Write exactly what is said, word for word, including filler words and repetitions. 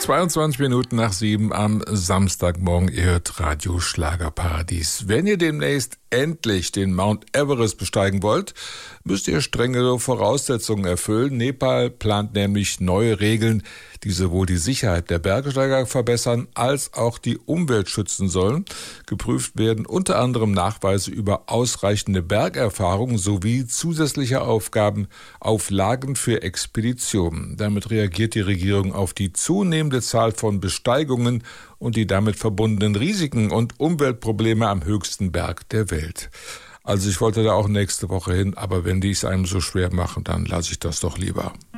zweiundzwanzig Minuten nach sieben am Samstagmorgen. Ihr hört Radio Schlagerparadies. Wenn ihr demnächst endlich den Mount Everest besteigen wollt, müsst ihr strengere Voraussetzungen erfüllen. Nepal plant nämlich neue Regeln, die sowohl die Sicherheit der Bergsteiger verbessern, als auch die Umwelt schützen sollen. Geprüft werden unter anderem Nachweise über ausreichende Bergerfahrung sowie zusätzliche Aufgaben, Auflagen für Expeditionen. Damit reagiert die Regierung auf die zunehmende Zahl von Besteigungen und die damit verbundenen Risiken und Umweltprobleme am höchsten Berg der Welt. Also ich wollte da auch nächste Woche hin, aber wenn die es einem so schwer machen, dann lasse ich das doch lieber.